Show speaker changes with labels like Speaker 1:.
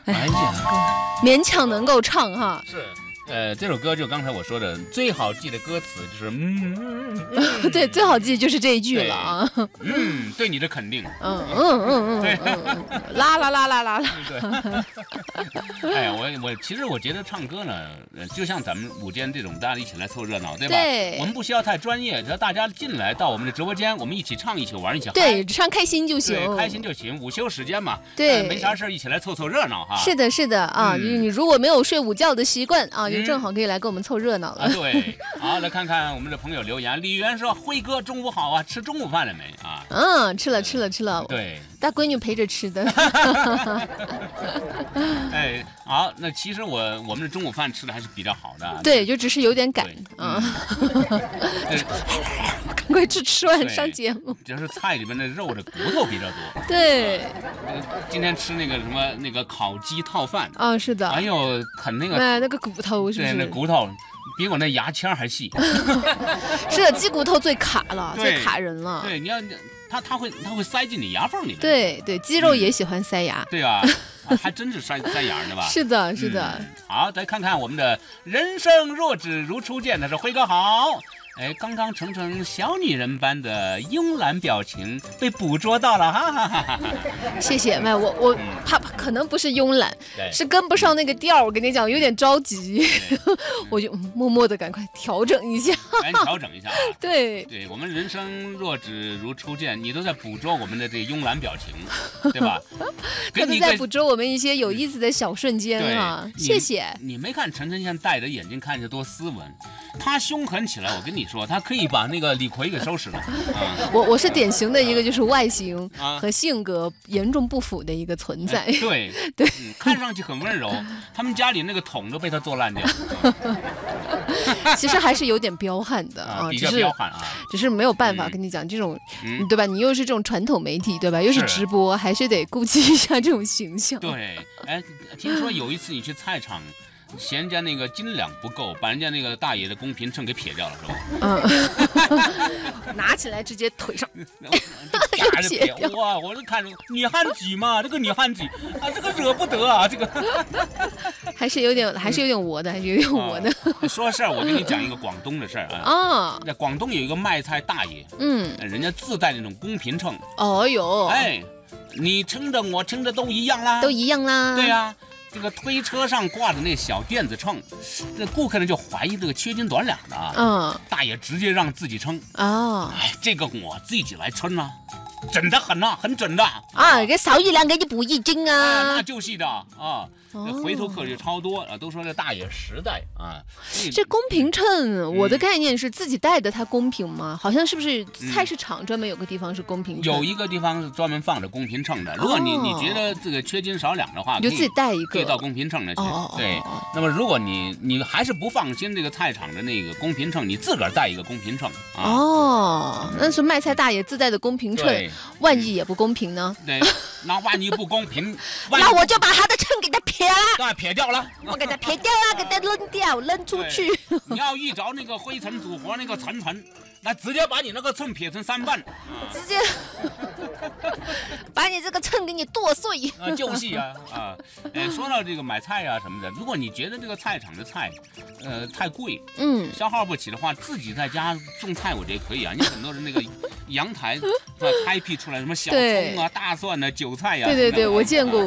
Speaker 1: 哎呀，
Speaker 2: 勉强能够唱哈。
Speaker 1: 是。这首歌就刚才我说的，最好记的歌词就是
Speaker 2: 对，最好记就是这一句了啊。
Speaker 1: 对你的肯定。
Speaker 2: 对，啦啦啦啦啦啦。
Speaker 1: 对。哎呀，我其实我觉得唱歌呢，就像咱们午间这种，大家一起来凑热闹，对吧？
Speaker 2: 对。
Speaker 1: 我们不需要太专业，只要大家进来到我们的直播间，我们一起唱，一起玩，一起嗨。
Speaker 2: 对，唱开心就行。
Speaker 1: 对，开心就行。午休时间嘛，
Speaker 2: 对，
Speaker 1: 没啥事一起来凑凑热闹哈。
Speaker 2: 是的，是的啊，你如果没有睡午觉的习惯啊。就正好可以来跟我们凑热闹了。
Speaker 1: 对，好，来看看我们的朋友留言。李媛说：“辉哥中午好啊，吃中午饭了没啊？”
Speaker 2: 吃了。
Speaker 1: 对，
Speaker 2: 大闺女陪着吃的。
Speaker 1: 哎，好，那其实我们的中午饭吃的还是比较好的。
Speaker 2: 对，就只是有点赶啊。赶快吃完上节目。
Speaker 1: 就是菜里面的肉的骨头比较多。
Speaker 2: 对。
Speaker 1: 今天吃那个烤鸡套饭
Speaker 2: 啊，是的。
Speaker 1: 哎呦，啃那个
Speaker 2: 骨头是不是？
Speaker 1: 对，那骨头比我那牙签还细。
Speaker 2: 是的，鸡骨头最卡了，最卡人了。
Speaker 1: 对，你要它会塞进你牙缝里面。
Speaker 2: 对，鸡肉也喜欢塞牙。
Speaker 1: 对啊，还真是塞牙的吧？
Speaker 2: 是的，是的。
Speaker 1: 好，再看看我们的人生若只如初见，他说辉哥好。哎，刚刚程程小女人般的慵懒表情被捕捉到了，哈哈哈哈！
Speaker 2: 谢谢，我怕可能不是慵懒，是跟不上那个调。我跟你讲，有点着急，我就默默的赶快调整一下。
Speaker 1: 赶紧调整一下。
Speaker 2: 对，
Speaker 1: 我们人生若只如初见，你都在捕捉我们的这个慵懒表情，对吧？
Speaker 2: 他都在捕捉我们一些有意思的小瞬间啊！谢谢。
Speaker 1: 你没看晨晨现在戴着眼镜看着多斯文，他凶狠起来，我跟你说，他可以把那个李逵给收拾了。
Speaker 2: 我是典型的一个就是外形和性格严重不符的一个存在。
Speaker 1: 对，看上去很温柔，他们家里那个桶都被他做烂掉。
Speaker 2: 其实还是有点彪悍的啊，
Speaker 1: 比较彪悍啊，
Speaker 2: 只是没有办法跟你讲这种，对吧？你又是这种传统媒体，对吧？又是直播，还是得顾及一下这种形象。
Speaker 1: 对，哎，听说有一次你去菜场。嫌人家那个斤两不够，把人家那个大爷的公平秤给撇掉了，是
Speaker 2: 吧？拿起来直接腿上，
Speaker 1: 就撇。哇！我就看着女汉子嘛，这个女汉子啊，这个惹不得啊，这个
Speaker 2: 还是有点我的，
Speaker 1: 说事儿，我跟你讲一个广东的事儿啊。在广东有一个卖菜大爷，人家自带那种公平秤。
Speaker 2: 哦哟，
Speaker 1: 哎，你称的我称的都一样啦，对呀。这个推车上挂的那小电子秤，这顾客呢就怀疑这个缺斤短两的大爷直接让自己称哎，这个我自己来称啊，准的很很准的
Speaker 2: 这少一两个就补一斤啊，
Speaker 1: 那就是的啊。回头客就超多都说这大爷实在啊。
Speaker 2: 这公平秤，我的概念是自己带的，它公平吗？好像是不是菜市场专门有个地方是公平秤？
Speaker 1: 有一个地方是专门放着公平秤的。如果你觉得这个缺斤少两的话，
Speaker 2: 你就自己带一个，
Speaker 1: 可以到公平秤那去。对，那么如果你还是不放心这个菜场的那个公平秤，你自个儿带一个公平秤
Speaker 2: 那是卖菜大爷自带的公平秤，万一也不公平呢？
Speaker 1: 对，那万一不公平，
Speaker 2: 那我就把他的秤给他撇了。
Speaker 1: 对，撇掉了，
Speaker 2: 我给他撇掉了，给他扔掉，扔出去。
Speaker 1: 你要遇着那个灰尘组合那个层，那直接把你那个秤撇成3半，
Speaker 2: 直接把你这个秤给你剁碎。
Speaker 1: 就是说到这个买菜什么的，如果你觉得这个菜场的菜，太贵，消耗不起的话，自己在家种菜，我觉得可以啊。你很多人那个阳台开辟出来什么小葱大蒜韭菜
Speaker 2: 对，我见过。